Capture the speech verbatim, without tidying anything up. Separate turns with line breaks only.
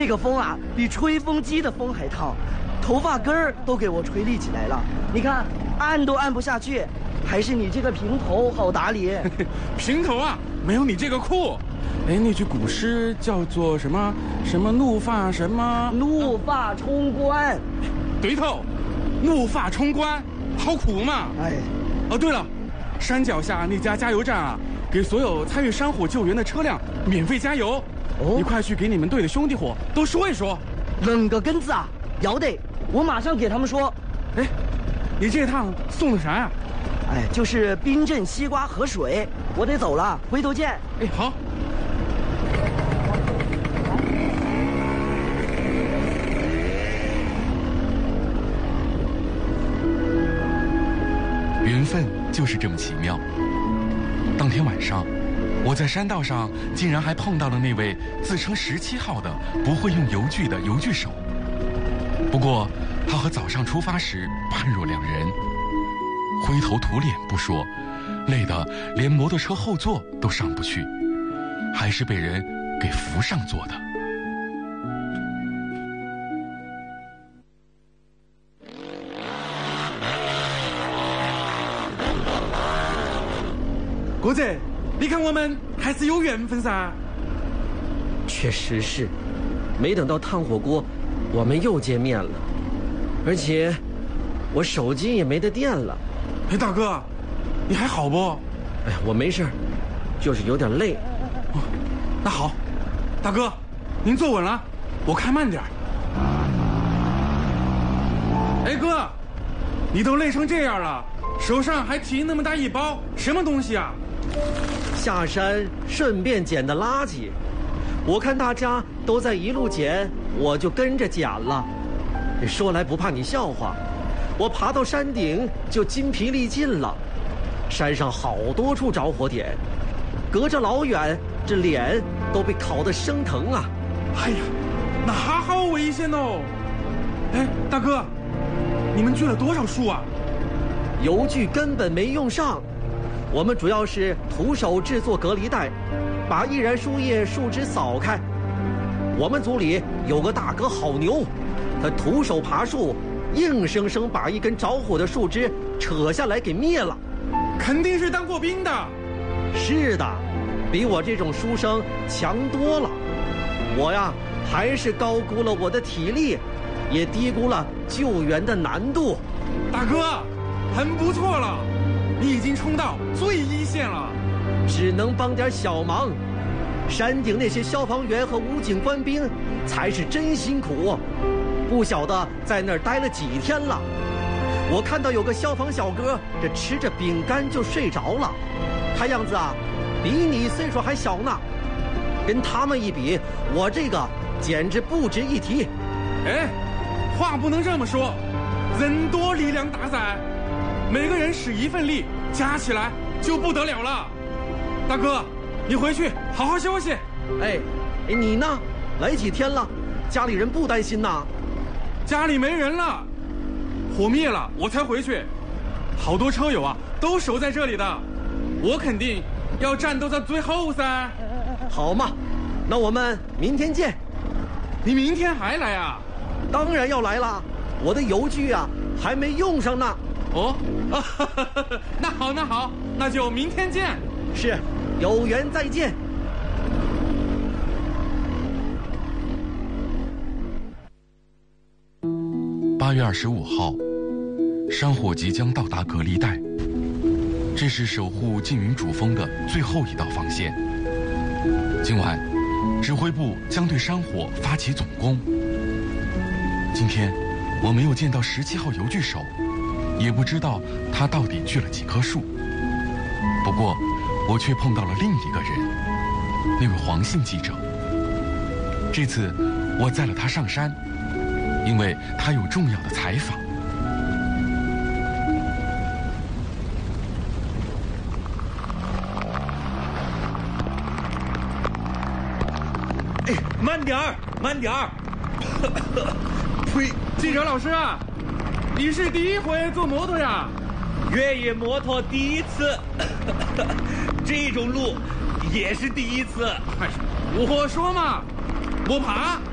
这个风啊，比吹风机的风还烫，头发根儿都给我吹立起来了。你看，按都按不下去，还是你这个平头好打理。
平头啊，没有你这个酷。哎，那句古诗叫做什么？什么怒发什么？
怒发冲冠。
对头，怒发冲冠，好酷嘛！
哎，
哦，对了，山脚下那家加油站啊，给所有参与山火救援的车辆免费加油。哦，你快去给你们队的兄弟伙都说一说。
冷个根子啊，要得，我马上给他们说。
哎，你这趟送的啥呀？
哎，就是冰镇西瓜和水。我得走了，回头见。
哎，好。
缘分就是这么奇妙。当天晚上，我在山道上竟然还碰到了那位自称十七号的不会用油锯的油锯手。不过，他和早上出发时判若两人，灰头土脸不说，累得连摩托车后座都上不去，还是被人给扶上座的。
国仔，你看我们还是有缘分噻。
确实是，没等到烫火锅，我们又见面了，而且我手机也没得电了。
哎，大哥，你还好不？
哎呀，我没事，就是有点累。
哦，那好，大哥，您坐稳了，我开慢点。哎哥，你都累成这样了，手上还提那么大一包，什么东西啊？
下山顺便捡的垃圾，我看大家都在一路捡，我就跟着捡了。说来不怕你笑话，我爬到山顶就筋疲力尽了。山上好多处着火点，隔着老远，这脸都被烤得生疼啊！
哎呀，那好危险哦！哎，大哥，你们锯了多少树啊？
油锯根本没用上。我们主要是徒手制作隔离带，把易燃树叶树枝扫开。我们组里有个大哥好牛，他徒手爬树，硬生生把一根着火的树枝扯下来给灭了。
肯定是当过兵的。
是的，比我这种书生强多了。我呀，还是高估了我的体力，也低估了救援的难度。
大哥，很不错了。你已经冲到最一线了，
只能帮点小忙。山顶那些消防员和武警官兵才是真辛苦，不晓得在那儿待了几天了。我看到有个消防小哥，这吃着饼干就睡着了，看样子啊，比你岁数还小呢。跟他们一比，我这个简直不值一提。
哎，话不能这么说，人多力量大噻。每个人使一份力，加起来就不得了了。大哥，你回去好好休息。
哎，你呢？来几天了？家里人不担心呐？
家里没人了，火灭了我才回去。好多车友啊都守在这里的，我肯定要战斗到最后噻。
好嘛，那我们明天见。
你明天还来啊？
当然要来了，我的油锯啊还没用上呢。
哦，那好那好，那就明天见。
是，有缘再见。
八月二十五号，山火即将到达隔离带，这是守护缙云主峰的最后一道防线。今晚，指挥部将对山火发起总攻。今天，我没有见到十七号油锯手。也不知道他到底锯了几棵树，不过我却碰到了另一个人，那位黄姓记者。这次我载了他上山，因为他有重要的采访。
哎，慢点儿，慢点儿！
呸！记者老师啊，你是第一回坐摩托呀？
越野摩托第一次，这种路也是第一次。
哎，我说嘛，我爬。